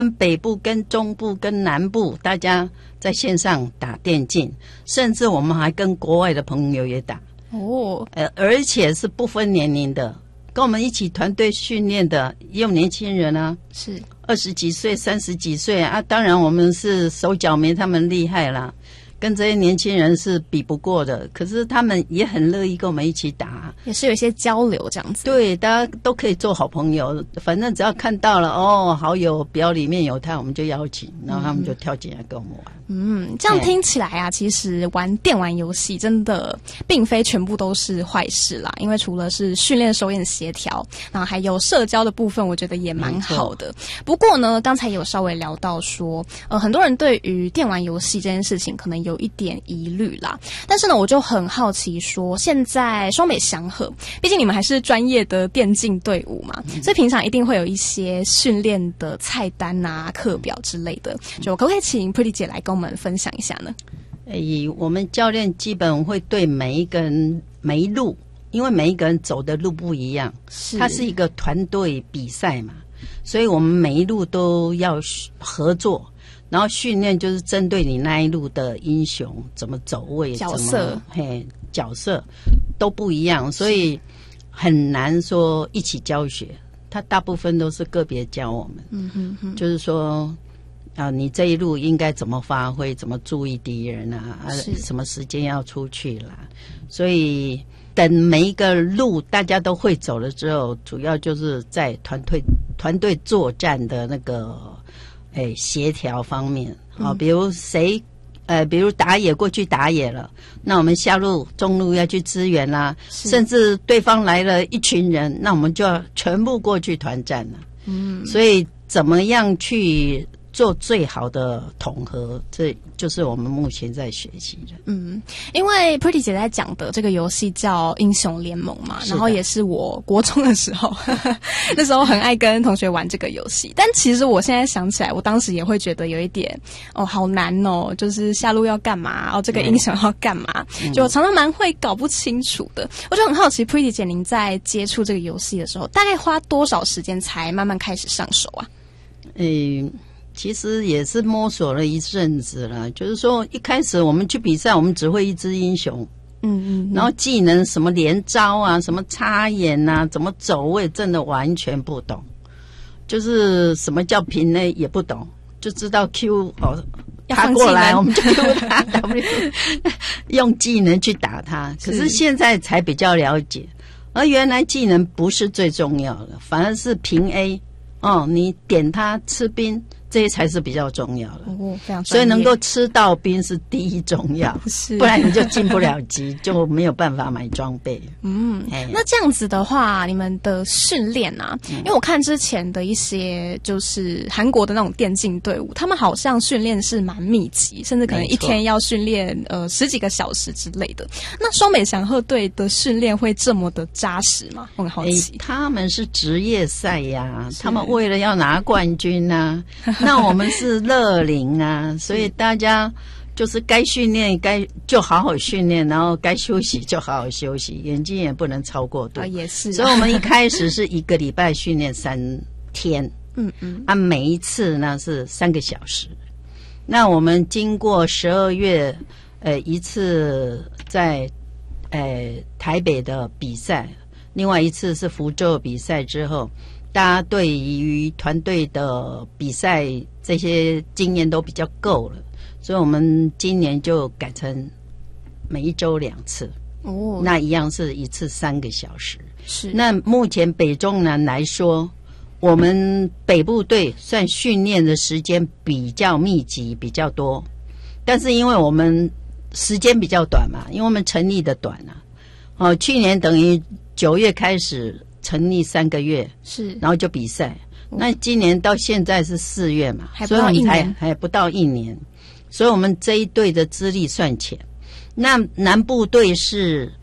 北部跟中部跟南部大家在线上打电竞，甚至我们还跟国外的朋友也打哦， 而且是不分年龄的，跟我们一起团队训练的也有年轻人啊， 是 20几岁、30几岁啊。当然我们是手脚没他们厉害啦，跟这些年轻人是比不过的，可是他们也很乐意跟我们一起打， 也是有一些交流这样子。 对，大家都可以做好朋友，反正只要看到了哦，好友表里面有他，我们就邀请，然后他们就跳进来跟我们玩。 这样听起来啊，其实电玩游戏真的并非全部都是坏事啦，因为除了是训练手眼协调，然后还有社交的部分，我觉得也蛮好的。不过呢，刚才有稍微聊到说，很多人对于电玩游戏这件事情可能有一点疑虑啦，但是呢，我就很好奇说，现在双北祥和，毕竟你们还是专业的电竞队伍嘛，所以平常一定会有一些训练的菜单啊、课表之类的，就可不可以请 Pretty 姐来跟我们分享一下呢？ 我们教练基本会对每一个人每一路，因为每一个人走的路不一样，它是一个团队比赛嘛，所以我们每一路都要合作，然后训练就是针对你那一路的英雄怎么走位、 角色都不一样，所以很难说一起教学，他大部分都是个别教我们。就是说你这一路应该怎么发挥，怎么注意敌人啊，什么时间要出去啦。所以等每一个路大家都会走了之后，主要就是在团队作战的那个协调方面比如比如打野过去打野了，那我们下路中路要去支援啦，甚至对方来了一群人，那我们就要全部过去团战了。所以怎么样去做最好的统合，这就是我们目前在学习的。 因为 Pretty 姐在讲的这个游戏叫英雄联盟嘛，然后也是我国中的时候那时候很爱跟同学玩这个游戏，但其实我现在想起来，我当时也会觉得有一点好难哦，就是下路要干嘛，这个英雄要干嘛，就常常蛮会搞不清楚的。我就很好奇 Pretty 姐您在接触这个游戏的时候，大概花多少时间才慢慢开始上手啊？ 其实也是摸索了一阵子了，就是说一开始我们去比赛，我们只会一支英雄，然后技能什么连招啊，什么插眼啊，怎么走位，真的完全不懂，就是什么叫平 A 也不懂，就知道 Q 他过来我们就 Q 他W 用技能去打他。可是现在才比较了解，而原来技能不是最重要的，反而是平 A你点他吃兵，这些才是比较重要的。 非常专业。 所以能够吃到兵是第一重要，不然你就进不了级，就没有办法买装备。 那这样子的话，你们的训练啊，因为我看之前的一些就是韩国的那种电竞队伍，他们好像训练是蛮密集，甚至可能一天要训练10几个小时之类的。那双北祥和队的训练会这么的扎实吗？我很好奇。他们是职业赛呀，他们为了要拿冠军啊那我们是乐龄啊，所以大家就是该训练就好好训练，然后该休息就好好休息，眼睛也不能超过度。 也是。 所以我们一开始是1个礼拜训练3天，每一次呢是3个小时。那我们经过12月一次在台北的比赛，另外一次是福州比赛之后，大家对于团队的比赛这些经验都比较够了，所以我们今年就改成每一周2次。那一样是一次3个小时。那目前北中南来说，我们北部队算训练的时间比较密集比较多，但是因为我们时间比较短嘛，因为我们成立的短去年等于9月开始成立3个月，然后就比赛。那今年到现在是4月嘛， 还不到1年， 还不到1年，所以我们这一队的资历算浅。那南部队是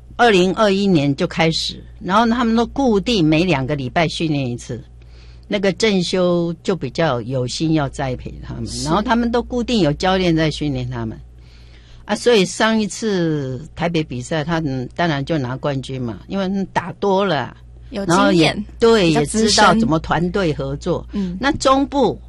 2021年就开始，然后他们都固定每2个礼拜训练一次，那个正修就比较有心要栽培他们，然后他们都固定有教练在训练他们所以上一次台北比赛他们当然就拿冠军嘛，因为打多了， 有经验， 也知道怎么团队合作。那中部